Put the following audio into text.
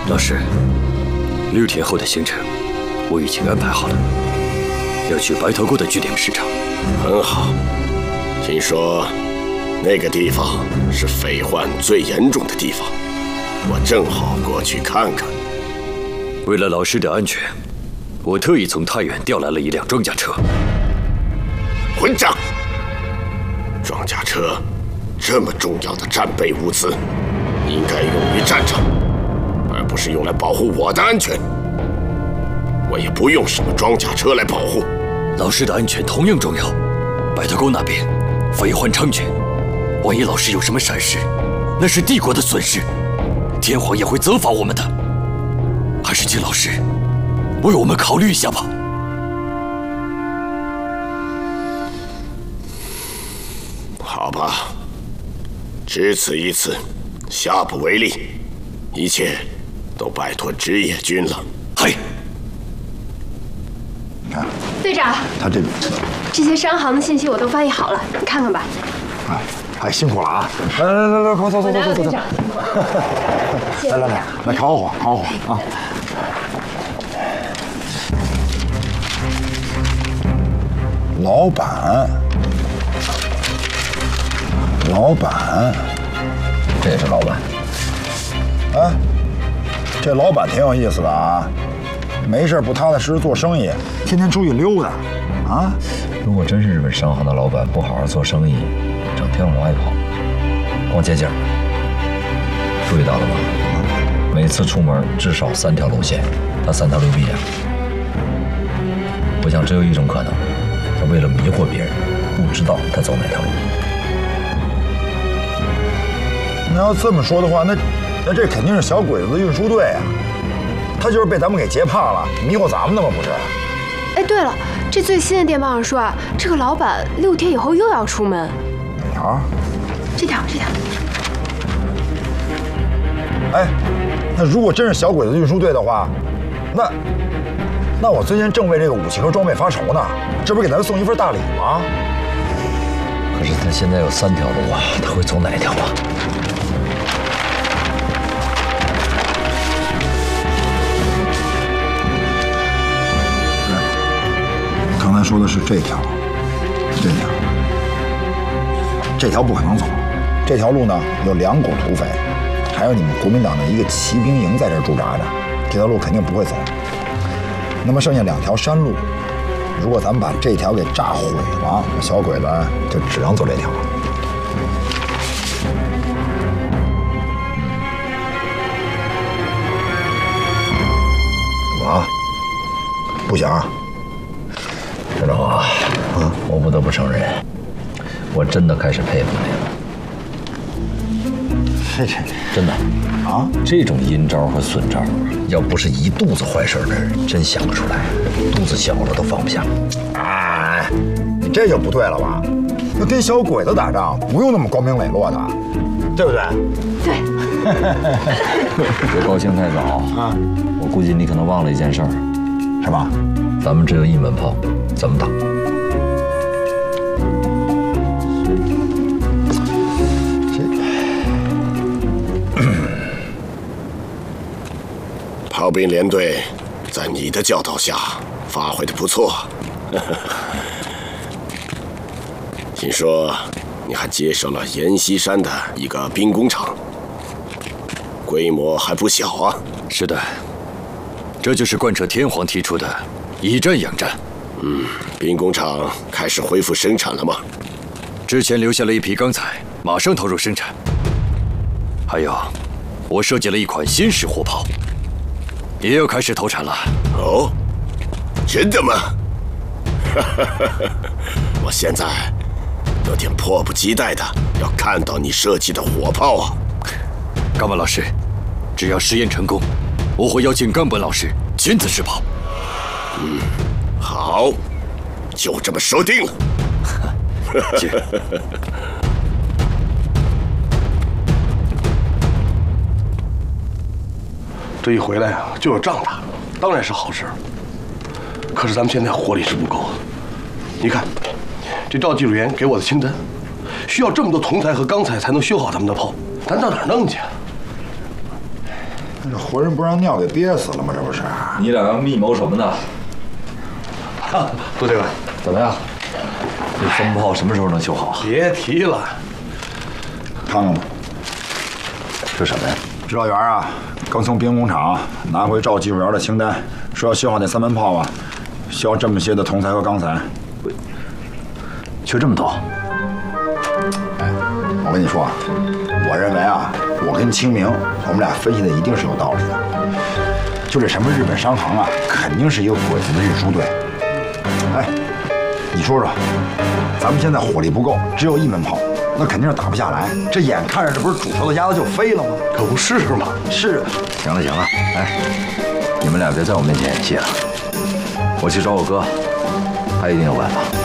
老师，6天后的行程我已经安排好了，要去白头沟的据点视察。 很好，听说那个地方是匪患最严重的地方，我正好过去看看。 为了老师的安全，我特意从太原调来了一辆装甲车。 混账！装甲车这么重要的战备物资，应该用于战场，而不是用来保护我的安全。我也不用什么装甲车来保护。 老师的安全同样重要。白头沟那边匪患猖獗，万一老师有什么闪失，那是帝国的损失，天皇也会责罚我们的。还是请老师为我们考虑一下吧。 好吧，只此一次，下不为例，一切都拜托职业军了。 嘿， 你看， 队长， 他这些商行的信息我都翻译好了，你看看吧。 哎，辛苦了啊！来，快走。 队长辛苦了。 来，烤火啊！老板， 这也是老板。 哎，这老板挺有意思的啊，没事不踏踏实实做生意，天天出去溜达，啊！ 如果真是日本商行的老板不好好做生意，整天往外跑，光接景，注意到了吗？每次出门至少3条路线，他3条溜必啊！我想只有一种可能，他为了迷惑别人，不知道他走哪条路。 那要这么说的话，那这肯定是小鬼子的运输队啊！他就是被咱们给劫怕了，迷惑咱们的吗？不是？ 哎，对了，这最新的电报上说啊，这个老板6天以后又要出门。 哪条？ 这条。 哎，那如果真是小鬼子运输队的话，那我最近正为这个武器和装备发愁呢，这不是给咱送一份大礼吗？ 可是他现在有3条路啊，他会走哪一条啊？ 刚才说的是这条，这条不可能走。这条路呢，有2股土匪，还有你们国民党的一个骑兵营在这驻扎着，这条路肯定不会走。那么剩下2条山路，如果咱们把这条给炸毁了，那小鬼子就只能走这条。怎么了？不想？ 知道啊，我不得不承认，我真的开始佩服你了。真的啊，这种阴招和损招，要不是一肚子坏事的人，真想不出来。肚子小了都放不下。 哎，你这就不对了吧？那跟小鬼子打仗不用那么光明磊落的，对不对？ 对。 别高兴太早啊！我估计你可能忘了一件事儿。 什么？ 咱们只有1门炮，怎么打？ 炮兵连队在你的教导下发挥得不错。听说你还接手了阎锡山的一个兵工厂，规模还不小啊。 是的，这就是贯彻天皇提出的以战养战。 兵工厂开始恢复生产了吗？ 之前留下了一批钢材，马上投入生产。还有，我设计了一款新式火炮，也要开始投产了。 哦，真的吗？我现在有点迫不及待的要看到你设计的火炮啊！ 冈本老师，只要实验成功，我会邀请冈本老师亲自试炮。 好，就这么说定了。 这一回来啊，就有仗打，当然是好事。可是咱们现在火力是不够。你看，这赵技术员给我的清单，需要这么多铜材和钢材才能修好咱们的炮，咱到哪儿弄去啊？ 这活人不让尿给憋死了吗？这不是？ 你俩要密谋什么呢？ 陆队官， 怎么样？这风炮什么时候能修好？ 别提了。 看看吧， 这什么呀？ 指导员啊，刚从兵工厂拿回赵技术员的清单，说要修好那3门炮啊，需要这么些的铜材和钢材。 缺这么多？ 哎，我跟你说啊，我认为啊，我跟清明，我们俩分析的一定是有道理的。就这什么日本商行啊，肯定是一个鬼子的运输队。哎，你说说，咱们现在火力不够，只有1门炮，那肯定是打不下来。这眼看着这不是煮熟的鸭子就飞了吗？ 可不是嘛。 是。 行了行了，哎，你们俩别在我面前演戏了，我去找我哥，他一定有办法。